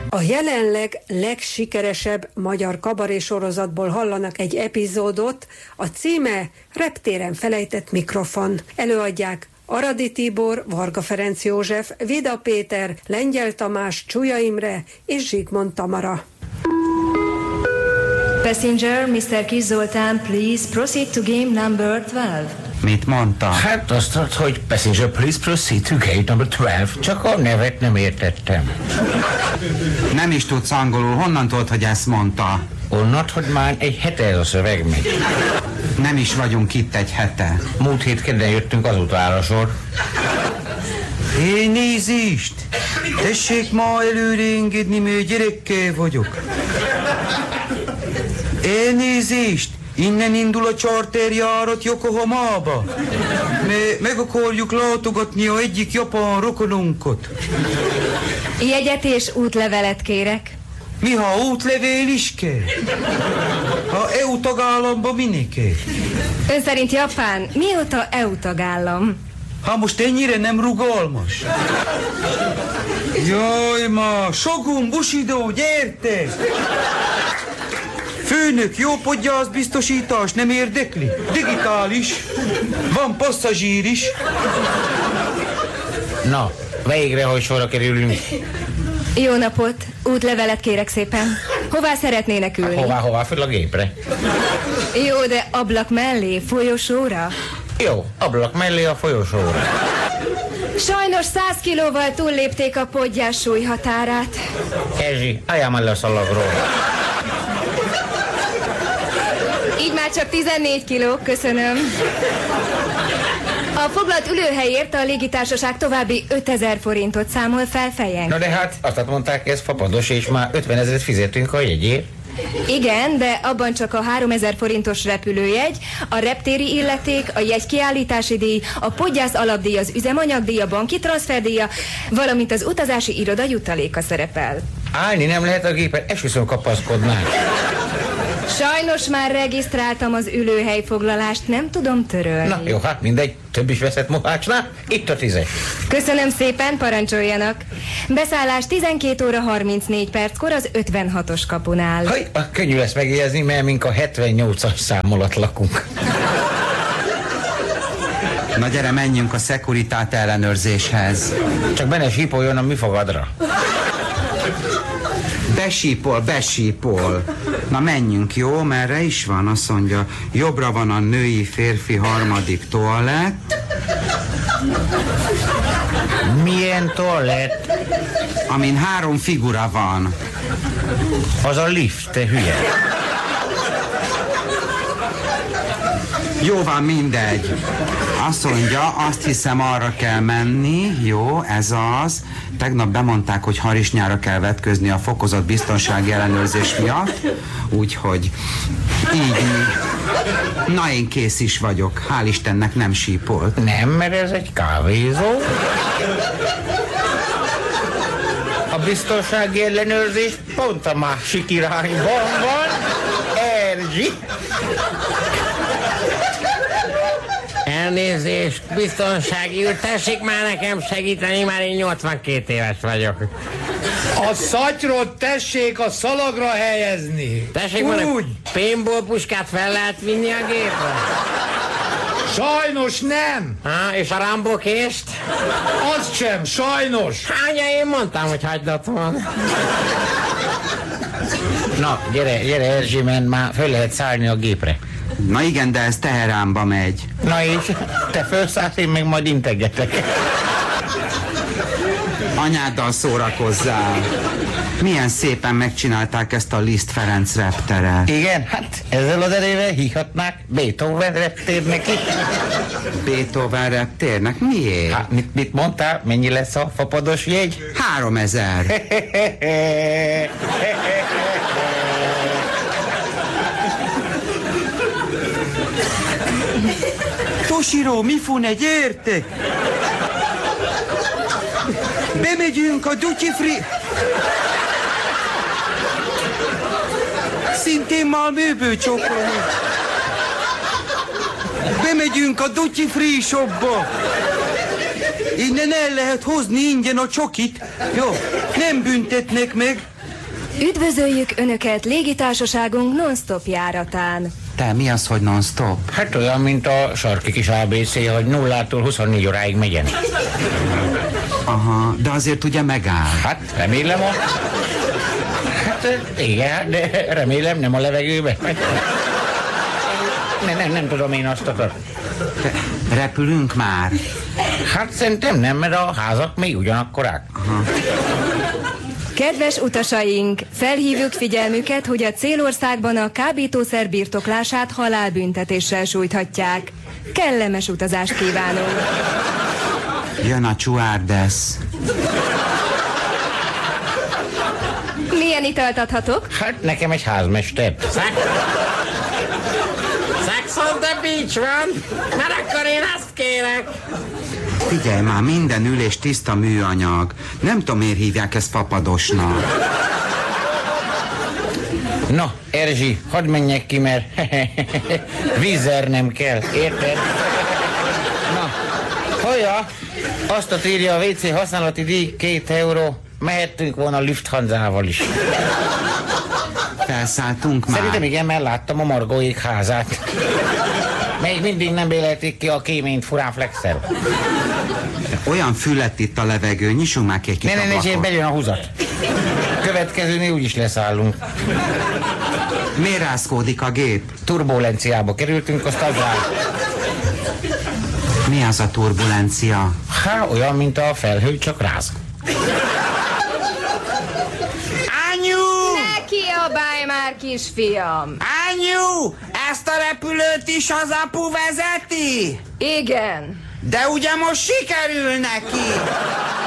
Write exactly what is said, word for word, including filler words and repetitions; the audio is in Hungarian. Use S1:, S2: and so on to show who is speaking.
S1: A jelenleg legsikeresebb magyar kabarésorozatból hallanak egy epizódot, a címe Reptéren felejtett mikrofon. Előadják Aradi Tibor, Varga Ferenc József, Vida Péter, Lengyel Tamás, Csúlya Imre és Zsigmond Tamara.
S2: Passenger, mister Kis Zoltán, please proceed to game number twelve.
S3: Mit mondta?
S4: Hát azt mondta, hogy passenger, please proceed to gate number twelve. Csak a nevet nem értettem.
S3: Nem is tudsz angolul, honnan tudod, hogy ezt mondta?
S4: Onnan, hogy már egy hete ez a szöveg megy.
S3: Nem is vagyunk itt egy hete.
S4: Múlt hét kedden jöttünk az utára sor.
S5: Hé, nézést! Tessék ma előre engedni, mert gyerekkel vagyok. Elnézést! Innen indul a charterjárat Yokohamába. Mert meg akarjuk látogatni a egyik japán rokonunkat.
S2: Jegyet és útlevelet kérek.
S5: Mi, ha útlevél is kell? Ha é u tagállamban minek kell?
S2: Ön szerint Japán mióta é u tagállam?
S5: Ha most ennyire nem rugalmas. Jaj, ma, Shogun Bushido, gyertek! Főnök, jó podgyászbiztosítás, nem érdekli? Digitális, van passzazsír is.
S4: Na, végre, hogy sorra kerülünk.
S2: Jó napot, útlevelet kérek szépen. Hová szeretnének ülni?
S4: Hová, hová, föl a gépre.
S2: Jó, de ablak mellé, folyosóra?
S4: Jó, ablak mellé a folyosóra.
S2: Sajnos száz kilóval túllépték a podgyás súlyhatárát.
S4: Erzsi, álljál mellé a szalagról.
S2: Így már csak tizennégy kiló, köszönöm. A foglalt ülőhelyért a légitársaság további ötezer forintot számol fel fejenk.
S4: Na de hát, azt mondták, ez fapados, és már ötvenezret fizetünk a jegyért.
S2: Igen, de abban csak a háromezer forintos repülőjegy, a reptéri illeték, a jegykiállítási díj, a podgyász alapdíj, az üzemanyagdíj, a banki transferdíja, valamint az utazási iroda jutaléka szerepel.
S4: Állni nem lehet a gépen, esküszöm kapaszkodnánk.
S2: Sajnos már regisztráltam az ülőhelyfoglalást, nem tudom törölni.
S4: Na jó, hát mindegy, több is veszett mohácsnál, itt a tízes.
S2: Köszönöm szépen, parancsoljanak. Beszállás tizenkét óra harmincnégy perckor az ötvenhatos kapunál.
S4: Haj, a könnyű lesz megjegyezni, mert mink a hetvennyolcas szám alatt lakunk.
S3: Na gyere, menjünk a szekuritát ellenőrzéshez.
S4: Csak benne sípoljon a műfogadra.
S3: Besípol, besípol. Na menjünk, jó? Merre is van? Azt mondja, jobbra van a női, férfi harmadik toalett.
S4: Milyen toalett?
S3: Amin három figura van.
S4: Az a lift, te hülye.
S3: Jó van, mindegy. Azt mondja, azt hiszem arra kell menni, jó, ez az. Tegnap bemondták, hogy harisnyára kell vetközni a fokozott biztonsági ellenőrzés miatt, úgyhogy így mi. Na, én kész is vagyok, hál' Istennek nem sípolt.
S4: Nem, mert ez egy kávézó. A biztonsági ellenőrzés pont a másik irányban van. Erzsi. Elnézést, biztonsági úr, tessék már nekem segíteni, már én nyolcvankét éves vagyok.
S5: A szatyrot tessék a szalagra helyezni.
S4: Tessék már, egy paintball puskát fel lehet vinni a gépre?
S5: Sajnos nem.
S4: Há, és a Rambo kést?
S5: Az sem, sajnos.
S4: Hánya, én mondtam, hogy hagyd van. Na, gyere, gyere Erzsi, mert már föl lehet szállni a gépre.
S3: Na igen, de ez Teheránba megy.
S4: Na és te felszállsz, én meg majd integetek.
S3: Anyáddal szórakozzál. Milyen szépen megcsinálták ezt a Liszt Ferenc repteret.
S4: Igen, hát ezzel az erével hívhatnák Beethoven reptérnek is.
S3: Beethoven reptérnek? Miért?
S4: Hát mit, mit mondtál? Mennyi lesz a fapados jegy?
S3: Háromezer.
S5: Toshiro, Mifune, gyertek! Bemegyünk a Duty Free... Szintén Malmöből csókolni. Bemegyünk a Duty Free shopba. Innen el lehet hozni ingyen a csokit. Jó, nem büntetnek meg.
S2: Üdvözöljük Önöket légitársaságunk non-stop járatán.
S3: Te, mi az, hogy non-stop?
S4: Hát olyan, mint a sarki kis á bé cé, hogy nullától huszonnégy óráig megyen.
S3: Aha, de azért ugye megáll.
S4: Hát, remélem a... Hát, igen, de remélem nem a levegőbe. Nem, nem, nem tudom én azt akar.
S3: Te, repülünk már?
S4: Hát szerintem nem, mert a házak még ugyanakkorák.
S3: Aha.
S2: Kedves utasaink, felhívjuk figyelmüket, hogy a célországban a kábítószer birtoklását halálbüntetéssel sújthatják. Kellemes utazást kívánunk!
S3: Jön a csuárdesz.
S2: Milyen italt adhatok?
S4: Hát nekem egy házmester.
S6: Sex on the beach van, mert akkor én azt kérek.
S3: Figyelj már, minden ülés tiszta műanyag. Nem tudom, miért hívják ezt papadosnak.
S4: Na, Erzsi, hadd menjek ki, mert vízzer nem kell, érted? Na, hallja, azt a írja a vé cé használati díj két euró. Mehettünk volna Lufthansa-val is.
S3: Felszálltunk már?
S4: Szerintem igen, mert láttam a Margóék házát. Még mindig nem bélelték ki a kéményt furán flexer.
S3: Olyan füllett itt a levegő, nyissunk már ki egy kis
S4: Ne, ne, ne, bejön a húzat. Következőnél úgyis leszállunk.
S3: Miért rázkódik a gép?
S4: Turbulenciába kerültünk, aztán rá.
S3: Mi az a turbulencia?
S4: Há, olyan, mint a felhő, csak ráz.
S6: Anyu!
S2: Ne kiabálj már, kisfiam!
S6: Anyu! Ezt a repülőt is az apu vezeti?
S2: Igen.
S6: De ugye most sikerül neki?